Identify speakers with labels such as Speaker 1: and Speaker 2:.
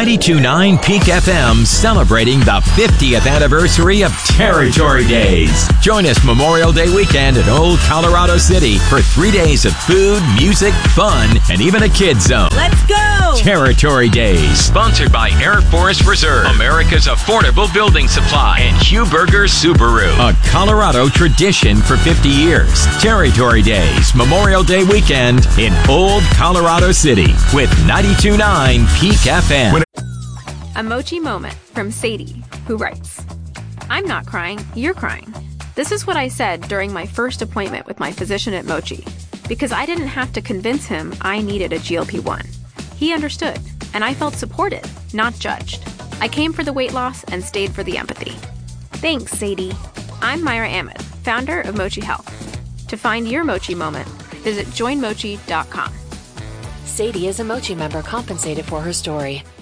Speaker 1: 92.9 Peak FM celebrating the 50th anniversary of Territory Days. Join us Memorial Day weekend at Old Colorado City for 3 days of food, music, fun, and even a kids zone.
Speaker 2: Let's go!
Speaker 1: Territory Days, sponsored by Air Forest Reserve, America's affordable building supply, and Hugh Berger Subaru. A Colorado tradition for 50 years. Territory Days, Memorial Day weekend in Old Colorado City with 92.9 Peak FM.
Speaker 3: A Mochi moment from Sadie, who writes, I'm not crying, you're crying. This is what I said during my first appointment with my physician at Mochi, because I didn't have to convince him I needed a GLP-1. He understood, and I felt supported, not judged. I came for the weight loss and stayed for the empathy. Thanks, Sadie. I'm Myra Ahmed, founder of Mochi Health. To find your Mochi moment, visit joinmochi.com.
Speaker 4: Sadie is a Mochi member compensated for her story.